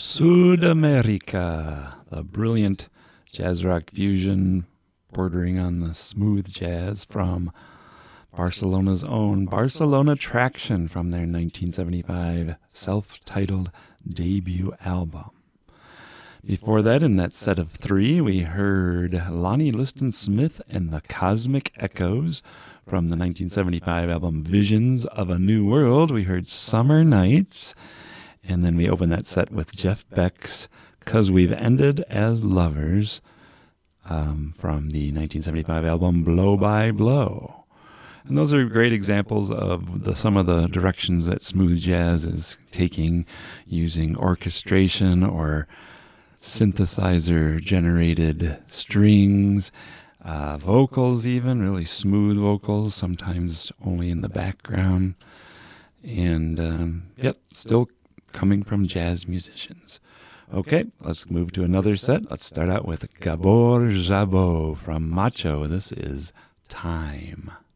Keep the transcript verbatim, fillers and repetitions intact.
Sudamerica, a brilliant jazz rock fusion bordering on the smooth jazz from Barcelona's own Barcelona Traction from their nineteen seventy-five self-titled debut album. Before that, in that set of three, we heard Lonnie Liston Smith and the Cosmic Echoes from the nineteen seventy-five album Visions of a New World. We heard Summer Nights, and then we opened that set with Jeff Beck's 'Cause We've Ended as Lovers um, from the nineteen seventy-five album Blow by Blow. And those are great examples of the, some of the directions that smooth jazz is taking, using orchestration or synthesizer-generated strings, uh, vocals even, really smooth vocals, sometimes only in the background. And, um, yep, still coming from jazz musicians. Okay, let's move to another set. Let's start out with Gabor Szabo from Macho. This is Time.